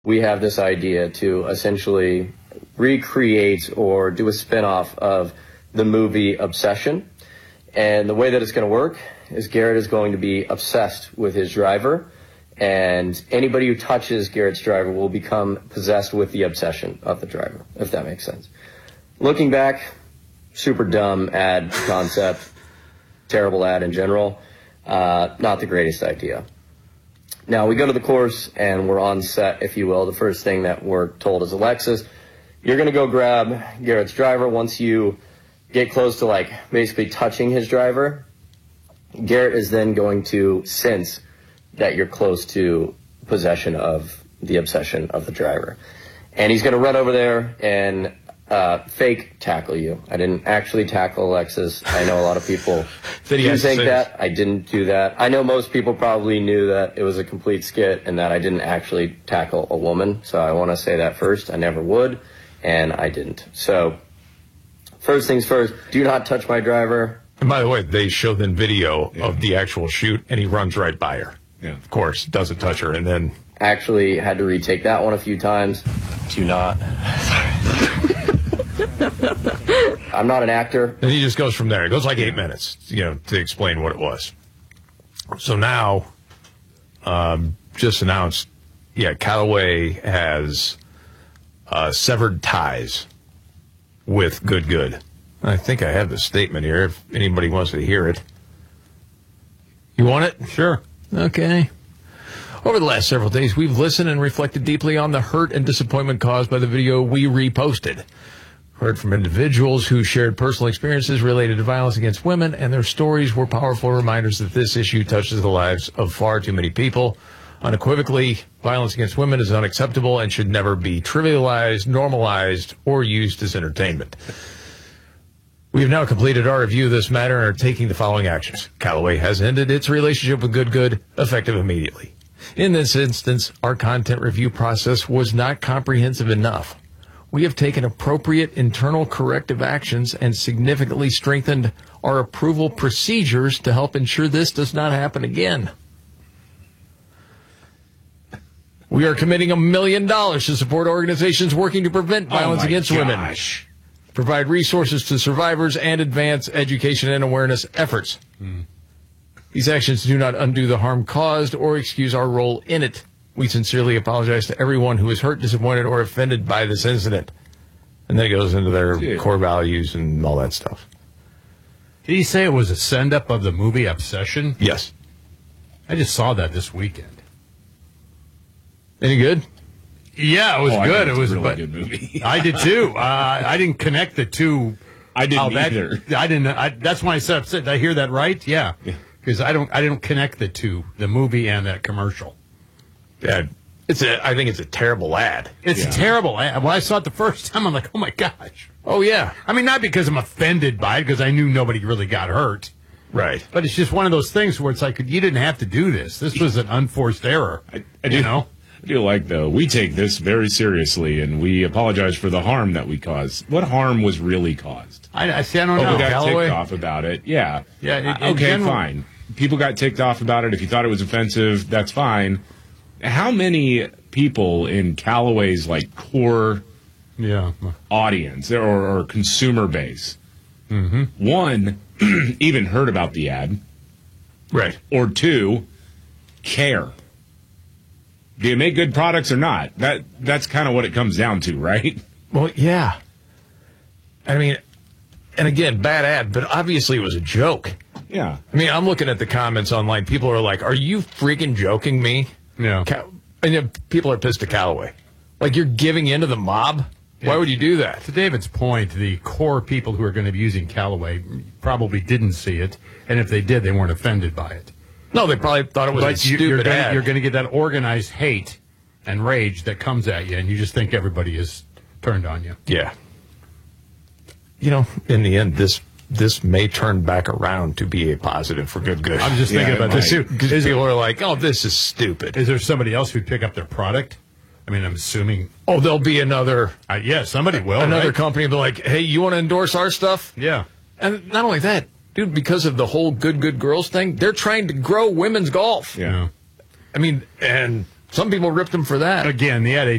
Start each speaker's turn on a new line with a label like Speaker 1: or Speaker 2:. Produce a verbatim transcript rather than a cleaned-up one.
Speaker 1: we have this idea to essentially recreate or do a spin-off of the movie Obsession. And the way that it's going to work is Garrett is going to be obsessed with his driver, and anybody who touches Garrett's driver will become possessed with the obsession of the driver, if that makes sense. Looking back, super dumb ad concept, terrible ad in general, uh, not the greatest idea. Now, we go to the course, and we're on set, if you will. The first thing that we're told is, Alexis, you're going to go grab Garrett's driver. Once you get close to, like, basically touching his driver, Garrett is then going to sense that you're close to possession of the obsession of the driver. And he's going to run over there and uh, fake tackle you. I didn't actually tackle Alexis. I know a lot of people do think that. I didn't do that. I know most people probably knew that it was a complete skit and that I didn't actually tackle a woman. So I want to say that first. I never would, and I didn't. So first things first, do not touch my driver.
Speaker 2: And by the way, they showed them video yeah. of the actual shoot, and he runs right by her. Yeah. Of course, doesn't touch her, and then...
Speaker 1: Actually had to retake that one a few times. Do not. I'm not an actor.
Speaker 2: And he just goes from there. It goes like eight minutes, you know, to explain what it was. So now, um, just announced, yeah, Callaway has uh, severed ties with Good Good. I think I have the statement here if anybody wants to hear it. You want it?
Speaker 3: Sure.
Speaker 2: Okay. Over the last several days, we've listened and reflected deeply on the hurt and disappointment caused by the video we reposted. Heard from individuals who shared personal experiences related to violence against women, and their stories were powerful reminders that this issue touches the lives of far too many people. Unequivocally, violence against women is unacceptable and should never be trivialized, normalized, or used as entertainment. We have now completed our review of this matter and are taking the following actions. Callaway has ended its relationship with Good Good, effective immediately. In this instance, our content review process was not comprehensive enough. We have taken appropriate internal corrective actions and significantly strengthened our approval procedures to help ensure this does not happen again. We are committing a million dollars to support organizations working to prevent violence
Speaker 3: oh
Speaker 2: against
Speaker 3: gosh.
Speaker 2: women, provide resources to survivors, and advance education and awareness efforts. Mm. These actions do not undo the harm caused or excuse our role in it. We sincerely apologize to everyone who is hurt, disappointed, or offended by this incident. And then it goes into their Dude. core values and all that stuff.
Speaker 3: Did he say it was a send-up of the movie Obsession?
Speaker 2: Yes.
Speaker 3: I just saw that this weekend.
Speaker 2: Any good?
Speaker 3: Yeah, it was
Speaker 4: oh,
Speaker 3: good.
Speaker 4: It
Speaker 3: was
Speaker 4: a really
Speaker 3: but
Speaker 4: good movie.
Speaker 3: I did too. Uh, I didn't connect the two.
Speaker 4: I didn't
Speaker 3: that,
Speaker 4: either.
Speaker 3: I didn't. I, that's why I said upset. Did I hear that right? Yeah. Because yeah. I don't. I didn't connect the two, the movie and that commercial.
Speaker 2: Yeah, it's a. I think it's a terrible ad.
Speaker 3: It's
Speaker 2: yeah.
Speaker 3: terrible. When I saw it the first time, I'm like, oh my gosh.
Speaker 2: Oh yeah.
Speaker 3: I mean, not because I'm offended by it, because I knew nobody really got hurt.
Speaker 2: Right.
Speaker 3: But it's just one of those things where it's like, you didn't have to do this. This was an unforced error.
Speaker 4: I, I do
Speaker 3: you know.
Speaker 4: I do like, though, we take this very seriously, and we apologize for the harm that we caused. What harm was really caused?
Speaker 3: I, I see. I don't
Speaker 4: oh,
Speaker 3: know.
Speaker 4: We got
Speaker 3: Callaway?
Speaker 4: ticked off about it. Yeah.
Speaker 3: Yeah. It,
Speaker 4: uh, okay.
Speaker 3: general,
Speaker 4: fine. People got ticked off about it. If you thought it was offensive, that's fine. How many people in Callaway's like core
Speaker 3: yeah.
Speaker 4: audience or, or consumer base,
Speaker 3: mm-hmm.
Speaker 4: one, even heard about the ad,
Speaker 2: right?
Speaker 4: Or two, care? Do you make good products or not? That that's kind of what it comes down to, right?
Speaker 2: Well, yeah. I mean, and again, bad ad, but obviously it was a joke.
Speaker 4: Yeah.
Speaker 2: I mean, I'm looking at the comments online. People are like, "Are you freaking joking me?"
Speaker 3: Yeah.
Speaker 2: And you know, people are pissed at Callaway. Like, you're giving in to the mob? Yeah. Why would you do that?
Speaker 3: To David's point, the core people who are going to be using Callaway probably didn't see it, and if they did, they weren't offended by it.
Speaker 2: No, they probably thought it was
Speaker 3: but
Speaker 2: a stupid
Speaker 3: you're gonna,
Speaker 2: ad.
Speaker 3: You're going to get that organized hate and rage that comes at you, and you just think everybody is turned on you.
Speaker 2: Yeah. You know, in the end, this this may turn back around to be a positive for Good Good.
Speaker 3: I'm just thinking
Speaker 4: yeah,
Speaker 3: about this too.
Speaker 2: Because people are like, oh, this is stupid.
Speaker 3: Is there somebody else who'd pick up their product? I mean, I'm assuming.
Speaker 2: Oh, there'll be another.
Speaker 3: Uh, yeah, somebody will.
Speaker 2: Another
Speaker 3: right?
Speaker 2: company will be like, hey, you want to endorse our stuff?
Speaker 3: Yeah.
Speaker 2: And not only that, dude, because of the whole Good Good Girls thing, they're trying to grow women's golf.
Speaker 4: Yeah.
Speaker 2: I mean, and Some people ripped him for that.
Speaker 3: Again, he had a